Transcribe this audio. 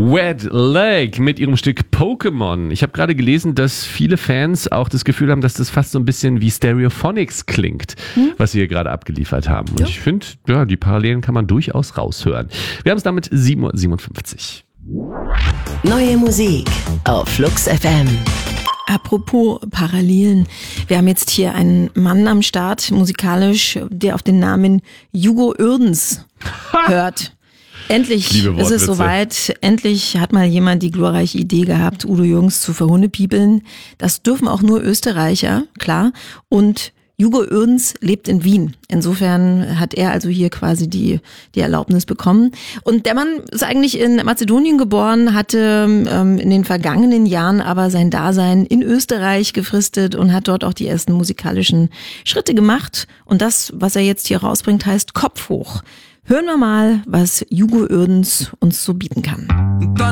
Wet Leg mit ihrem Stück Pokémon. Ich habe gerade gelesen, dass viele Fans auch das Gefühl haben, dass das fast so ein bisschen wie Stereophonics klingt, was sie hier gerade abgeliefert haben. Und ich finde, ja, die Parallelen kann man durchaus raushören. Wir haben es damit 7:57 Uhr. Neue Musik auf Flux FM. Apropos Parallelen, wir haben jetzt hier einen Mann am Start, musikalisch, der auf den Namen Hugo Uerdens hört. Endlich ist es soweit, endlich hat mal jemand die glorreiche Idee gehabt, Udo Jürgens zu verhundepiepeln. Das dürfen auch nur Österreicher, klar. Und Hugo Uerdens lebt in Wien. Insofern hat er also hier quasi die Erlaubnis bekommen. Und der Mann ist eigentlich in Mazedonien geboren, hatte in den vergangenen Jahren aber sein Dasein in Österreich gefristet und hat dort auch die ersten musikalischen Schritte gemacht. Und das, was er jetzt hier rausbringt, heißt Kopf hoch. Hören wir mal, was Hugo Uerdens uns so bieten kann.